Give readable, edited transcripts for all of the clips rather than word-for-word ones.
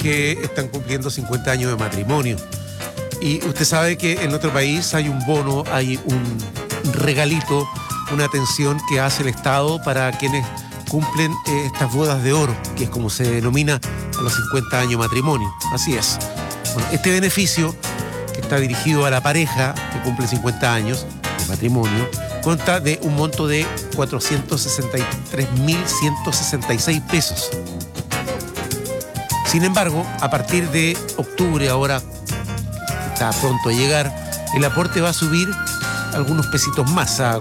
que están cumpliendo 50 años de matrimonio. Y usted sabe que en nuestro país hay un bono, hay un regalito, una atención que hace el Estado para quienes cumplen estas bodas de oro, que es como se denomina a los 50 años de matrimonio. Así es. Bueno, este beneficio, que está dirigido a la pareja que cumple 50 años de matrimonio, consta de un monto de 463.166 pesos. Sin embargo, a partir de octubre, ahora está pronto a llegar, el aporte va a subir algunos pesitos más, a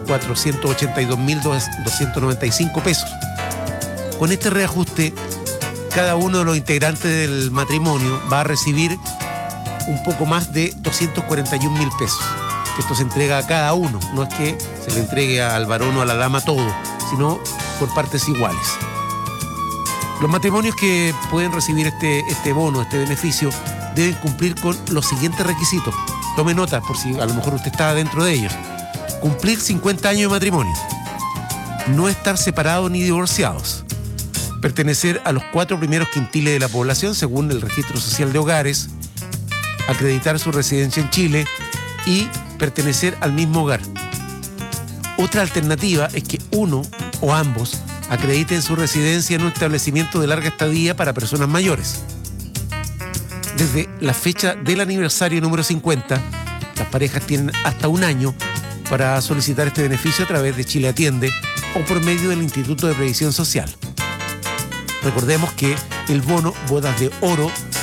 482.295 pesos. Con este reajuste, cada uno de los integrantes del matrimonio va a recibir un poco más de 241.000 pesos. Esto se entrega a cada uno, no es que se le entregue al varón o a la dama todo, sino por partes iguales. Los matrimonios que pueden recibir este bono, este beneficio, deben cumplir con los siguientes requisitos. Tome nota por si a lo mejor usted está dentro de ellos. Cumplir 50 años de matrimonio. No estar separados ni divorciados. Pertenecer a los 4 primeros quintiles de la población según el Registro Social de Hogares. Acreditar su residencia en Chile y pertenecer al mismo hogar. Otra alternativa es que uno o ambos acrediten su residencia en un establecimiento de larga estadía para personas mayores. Desde la fecha del aniversario número 50, las parejas tienen hasta un año para solicitar este beneficio a través de Chile Atiende o por medio del Instituto de Previsión Social. Recordemos que el bono Bodas de Oro